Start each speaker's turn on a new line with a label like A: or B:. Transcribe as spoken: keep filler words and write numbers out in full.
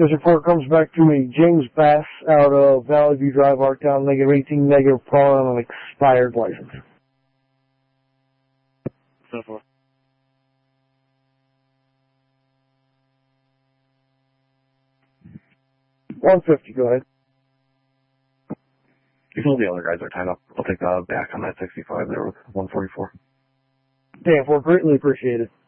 A: This report comes back to me. James Bass out of Valley View Drive, Arctown, negative eighteen, negative call on an expired license.
B: So far.
A: one fifty, go ahead.
B: You told the other guys are tied up. I'll take uh, back on that sixty-five there with one forty-four.
A: Dan, for greatly appreciated.